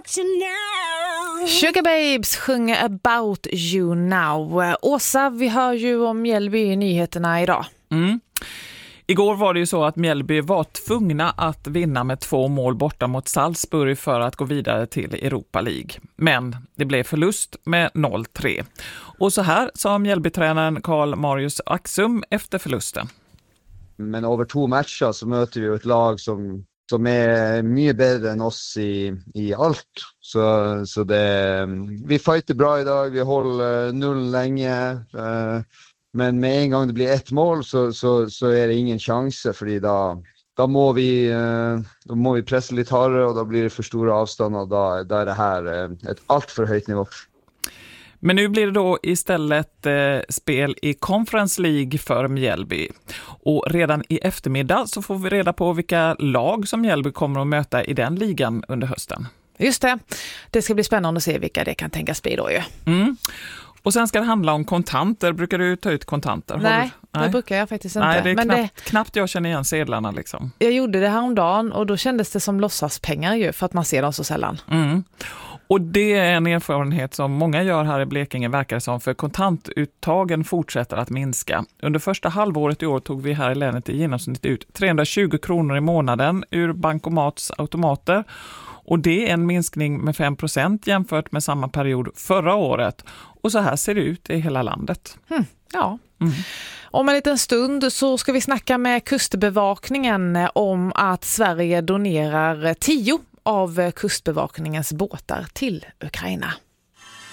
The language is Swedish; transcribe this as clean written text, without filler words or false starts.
about you now. Sugar Babes sjunger About You Now. Åsa, vi hör ju om Mjällby i nyheterna idag. Igår var det ju så att Mjällby var tvungna att vinna med 2 mål borta mot Salzburg för att gå vidare till Europa League. Men det blev förlust med 0-3. Och så här sa Mjällby-tränaren Karl Marius Axum efter förlusten. Men över 2 matcher så möter vi ett lag som är mycket bättre än oss i allt. Så vi fighter bra idag, vi håller 0 länge. Men med en gång det blir 1 mål så är det ingen chans, för då må vi pressa lite hårdare och då blir det för stora avstånd och då är det här ett allt för högt nivå. Men nu blir det då istället spel i Conference League för Mjällby. Och redan i eftermiddag så får vi reda på vilka lag som Mjällby kommer att möta i den ligan under hösten. Just det. Det ska bli spännande att se vilka det kan tänkas bli då ju. Och sen ska det handla om kontanter. Brukar du ta ut kontanter? Nej, det brukar jag faktiskt inte. Nej, det är knappt jag känner igen sedlarna liksom. Jag gjorde det häromdagen och då kändes det som låtsaspengar ju, för att man ser dem så sällan. Och det är en erfarenhet som många gör här i Blekinge, verkar som, för kontantuttagen fortsätter att minska. Under första halvåret i år tog vi här i länet i genomsnitt ut 320 kronor i månaden ur bankomats automater. Och det är en minskning med 5% jämfört med samma period förra året. Och så här ser det ut i hela landet. Ja. Om en liten stund så ska vi snacka med Kustbevakningen om att Sverige donerar 10 av Kustbevakningens båtar till Ukraina.